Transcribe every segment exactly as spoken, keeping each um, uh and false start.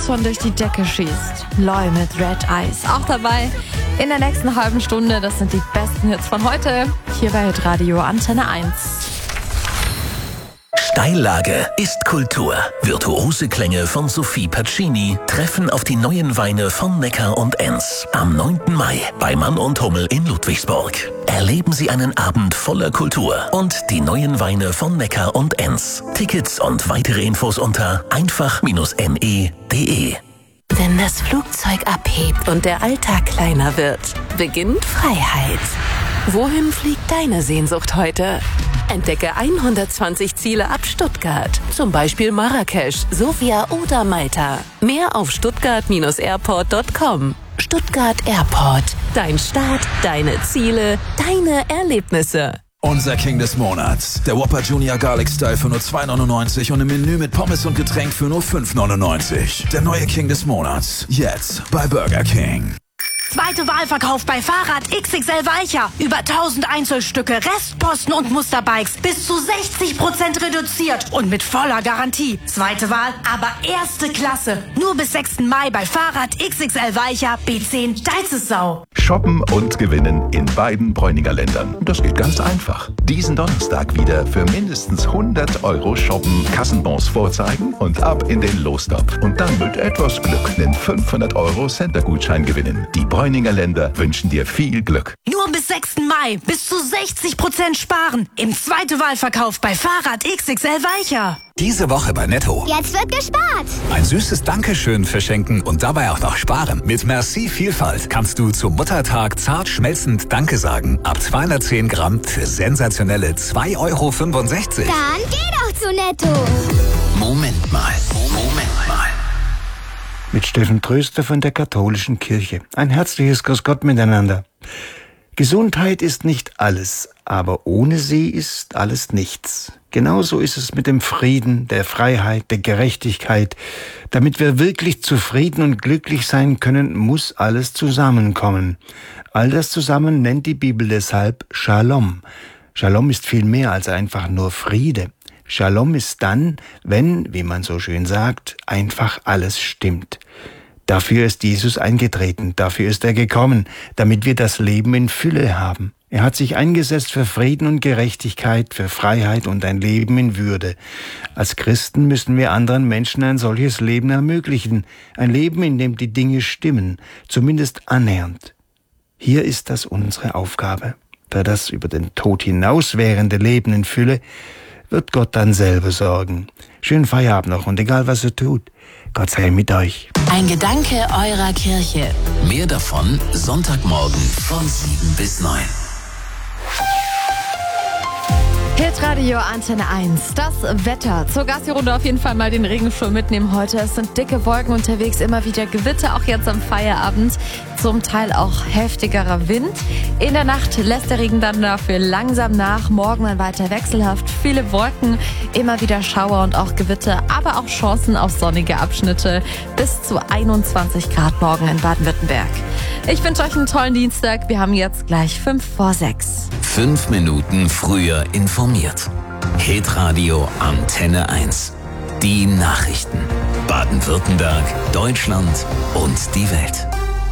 von durch die Decke schießt. Loy mit Red Eyes auch dabei in der nächsten halben Stunde. Das sind die besten Hits von heute hier bei Hitradio Antenne eins. Steillage ist Kultur. Virtuose Klänge von Sophie Pacini treffen auf die neuen Weine von Neckar und Enz am neunten Mai bei Mann und Hummel in Ludwigsburg. Erleben Sie einen Abend voller Kultur und die neuen Weine von Neckar und Enz. Tickets und weitere Infos unter einfach Bindestrich ne punkt de. Wenn das Flugzeug abhebt und der Alltag kleiner wird, beginnt Freiheit. Wohin fliegt deine Sehnsucht heute? Entdecke hundertzwanzig Ziele ab Stuttgart, zum Beispiel Marrakesch, Sofia oder Malta. Mehr auf stuttgart Bindestrich airport Punkt com. Stuttgart Airport. Dein Start, deine Ziele, deine Erlebnisse. Unser King des Monats. Der Whopper Junior Garlic Style für nur zwei neunundneunzig und im Menü mit Pommes und Getränk für nur fünf neunundneunzig. Der neue King des Monats. Jetzt bei Burger King. Zweite Wahlverkauf bei Fahrrad X X L Weicher. Über tausend Einzelstücke, Restposten und Musterbikes. Bis zu sechzig Prozent reduziert und mit voller Garantie. Zweite Wahl, aber erste Klasse. Nur bis sechsten Mai bei Fahrrad X X L Weicher B zehn Deizessau. Shoppen und gewinnen in beiden Bräuninger Ländern. Das geht ganz einfach. Diesen Donnerstag wieder für mindestens hundert Euro shoppen, Kassenbons vorzeigen und ab in den Lostopf. Und dann mit etwas Glück einen fünfhundert Euro Center-Gutschein gewinnen. Die Bräuninger Länder wünschen dir viel Glück. Nur bis sechsten Mai. Bis zu sechzig Prozent sparen. Im zweiten Wahlverkauf bei Fahrrad X X L Weicher. Diese Woche bei Netto. Jetzt wird gespart. Ein süßes Dankeschön verschenken und dabei auch noch sparen. Mit Merci Vielfalt kannst du zum Muttertag zart schmelzend Danke sagen. Ab zweihundertzehn Gramm für sensationelle zwei Euro fünfundsechzig. Dann geh doch zu Netto. Moment mal. Moment mal. Mit Steffen Tröster von der Katholischen Kirche. Ein herzliches Grüß Gott miteinander. Gesundheit ist nicht alles, aber ohne sie ist alles nichts. Genauso ist es mit dem Frieden, der Freiheit, der Gerechtigkeit. Damit wir wirklich zufrieden und glücklich sein können, muss alles zusammenkommen. All das zusammen nennt die Bibel deshalb Shalom. Shalom ist viel mehr als einfach nur Friede. Shalom ist dann, wenn, wie man so schön sagt, einfach alles stimmt. Dafür ist Jesus eingetreten, dafür ist er gekommen, damit wir das Leben in Fülle haben. Er hat sich eingesetzt für Frieden und Gerechtigkeit, für Freiheit und ein Leben in Würde. Als Christen müssen wir anderen Menschen ein solches Leben ermöglichen, ein Leben, in dem die Dinge stimmen, zumindest annähernd. Hier ist das unsere Aufgabe. Für das über den Tod hinaus währende Leben in Fülle wird Gott dann selber sorgen. Schönen Feierabend noch und egal was ihr tut, Gott sei mit euch. Ein Gedanke eurer Kirche. Mehr davon Sonntagmorgen von sieben bis neun. Hitradio Antenne eins. Das Wetter. Zur Gassi-Runde auf jeden Fall mal den Regenschirm mitnehmen heute. Es sind dicke Wolken unterwegs, immer wieder Gewitter, auch jetzt am Feierabend. Zum Teil auch heftigerer Wind. In der Nacht lässt der Regen dann dafür langsam nach. Morgen dann weiter wechselhaft. Viele Wolken, immer wieder Schauer und auch Gewitter, aber auch Chancen auf sonnige Abschnitte. Bis zu einundzwanzig Grad morgen in Baden-Württemberg. Ich wünsche euch einen tollen Dienstag. Wir haben jetzt gleich fünf vor sechs. Fünf Minuten früher informiert. Hitradio Antenne eins. Die Nachrichten. Baden-Württemberg, Deutschland und die Welt.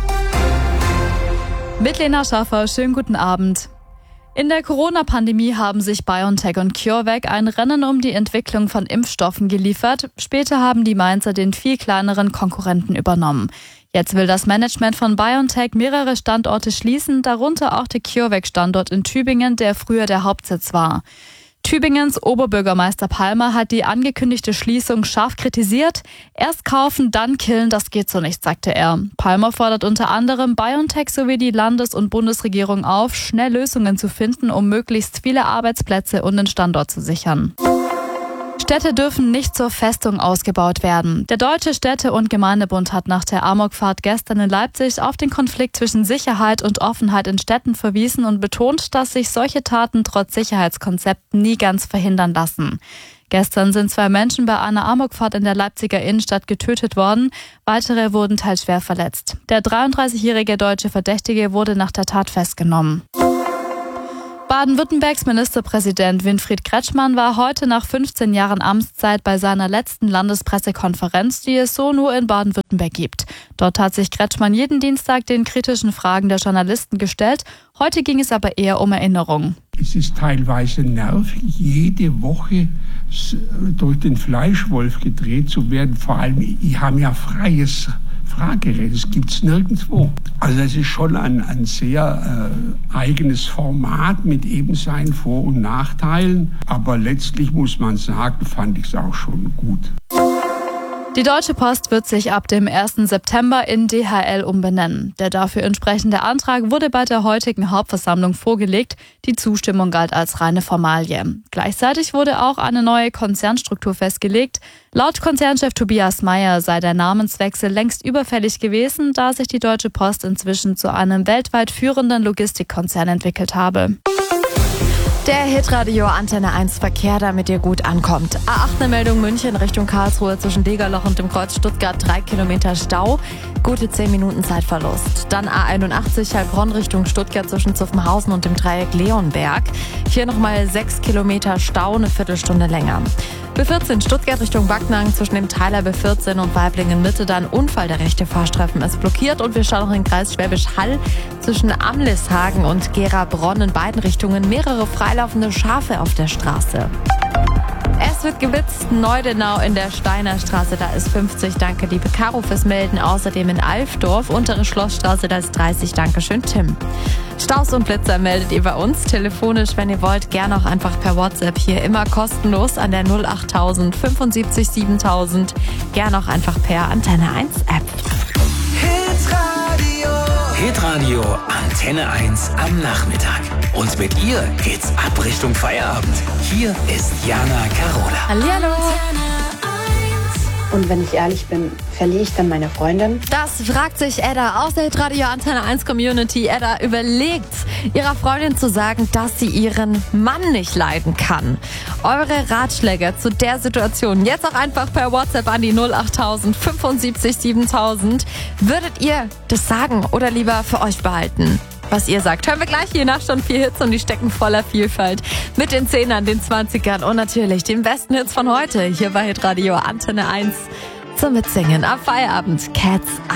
Mit Lena Schaffer, schönen guten Abend. In der Corona-Pandemie haben sich BioNTech und CureVac ein Rennen um die Entwicklung von Impfstoffen geliefert. Später haben die Mainzer den viel kleineren Konkurrenten übernommen. Jetzt will das Management von BioNTech mehrere Standorte schließen, darunter auch der CureVac-Standort in Tübingen, der früher der Hauptsitz war. Tübingens Oberbürgermeister Palmer hat die angekündigte Schließung scharf kritisiert. Erst kaufen, dann killen, das geht so nicht, sagte er. Palmer fordert unter anderem BioNTech sowie die Landes- und Bundesregierung auf, schnell Lösungen zu finden, um möglichst viele Arbeitsplätze und den Standort zu sichern. Städte dürfen nicht zur Festung ausgebaut werden. Der Deutsche Städte- und Gemeindebund hat nach der Amokfahrt gestern in Leipzig auf den Konflikt zwischen Sicherheit und Offenheit in Städten verwiesen und betont, dass sich solche Taten trotz Sicherheitskonzepten nie ganz verhindern lassen. Gestern sind zwei Menschen bei einer Amokfahrt in der Leipziger Innenstadt getötet worden. Weitere wurden teils schwer verletzt. Der dreiunddreißigjährige deutsche Verdächtige wurde nach der Tat festgenommen. Baden-Württembergs Ministerpräsident Winfried Kretschmann war heute nach fünfzehn Jahren Amtszeit bei seiner letzten Landespressekonferenz, die es so nur in Baden-Württemberg gibt. Dort hat sich Kretschmann jeden Dienstag den kritischen Fragen der Journalisten gestellt. Heute ging es aber eher um Erinnerung. Es ist teilweise nervig, jede Woche durch den Fleischwolf gedreht zu werden. Vor allem, die haben ja freies Fragerecht, das gibt es nirgendwo. Also es ist schon ein, ein sehr äh, eigenes Format mit eben seinen Vor- und Nachteilen. Aber letztlich muss man sagen, fand ich es auch schon gut. Die Deutsche Post wird sich ab dem ersten September in D H L umbenennen. Der dafür entsprechende Antrag wurde bei der heutigen Hauptversammlung vorgelegt. Die Zustimmung galt als reine Formalie. Gleichzeitig wurde auch eine neue Konzernstruktur festgelegt. Laut Konzernchef Tobias Meyer sei der Namenswechsel längst überfällig gewesen, da sich die Deutsche Post inzwischen zu einem weltweit führenden Logistikkonzern entwickelt habe. Der Hitradio Antenne eins Verkehr, damit ihr gut ankommt. A acht eine Meldung München Richtung Karlsruhe zwischen Degerloch und dem Kreuz Stuttgart, drei Kilometer Stau, gute zehn Minuten Zeitverlust. Dann A einundachtzig Heilbronn Richtung Stuttgart zwischen Zuffenhausen und dem Dreieck Leonberg. Hier nochmal sechs Kilometer Stau, eine Viertelstunde länger. B vierzehn Stuttgart Richtung Backnang zwischen dem Teiler B vierzehn und Weiblingen Mitte, dann Unfall, der rechte Fahrstreifen ist blockiert und wir schauen noch in den Kreis Schwäbisch Hall zwischen Amlishagen und Gera-Bronn in beiden Richtungen mehrere freilaufende Schafe auf der Straße. Es wird geblitzt, Neudenau in der Steiner Straße, da ist fünfzig, danke liebe Caro fürs Melden. Außerdem in Alfdorf, untere Schlossstraße, da ist dreißig, danke schön Tim. Staus und Blitzer meldet ihr bei uns telefonisch, wenn ihr wollt, gerne auch einfach per WhatsApp hier immer kostenlos an der null achttausend fünfundsiebzig siebentausend, gerne auch einfach per Antenne eins App. Hitradio. Hitradio Antenne eins am Nachmittag. Und mit ihr geht's ab Richtung Feierabend. Hier ist Jana Carola. Hallihallo. Und wenn ich ehrlich bin, verliere ich dann meine Freundin? Das fragt sich Edda aus der Hitradio Antenne eins Community. Edda überlegt, ihrer Freundin zu sagen, dass sie ihren Mann nicht leiden kann. Eure Ratschläge zu der Situation jetzt auch einfach per WhatsApp an die null achttausend fünfundsiebzig siebentausend. Würdet ihr das sagen oder lieber für euch behalten? Was ihr sagt, hören wir gleich hier nach schon vier Hits und die stecken voller Vielfalt. Mit den Zehnern, den Zwanzigern und natürlich den besten Hits von heute. Hier bei Hitradio Antenne eins zum Mitsingen am Feierabend. Cats